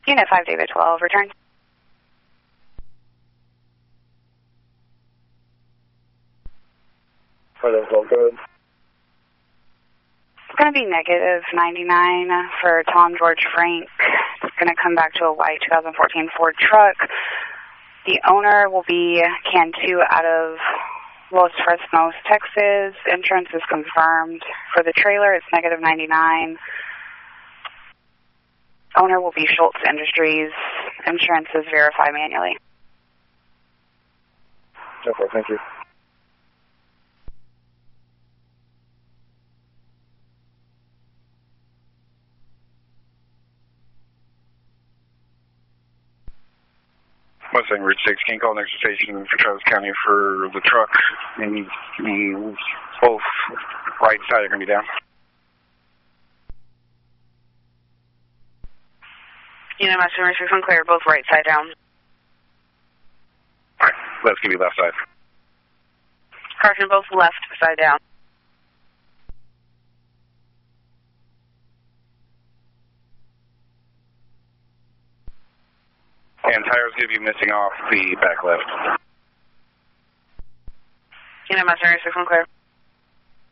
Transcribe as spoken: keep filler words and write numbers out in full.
Unit five, David twelve, return. five, David twelve, go ahead. It's going to be negative ninety-nine for Tom George Frank. It's going to come back to a white two thousand fourteen Ford truck. The owner will be Cantu out of Los Fresnos, Texas. Insurance is confirmed. For the trailer, it's negative ninety-nine. Owner will be Schultz Industries. Insurance is verified manually. Okay, thank you. Mustang Route six, can you call next station for Travis County for the truck? And the both right side are going to be down. Unit Mustang Route six on clear, both right side down. All right, let's give you left side. Caution, both left side down. And tires going to be missing off the back left. Unit Mustang Route six on clear.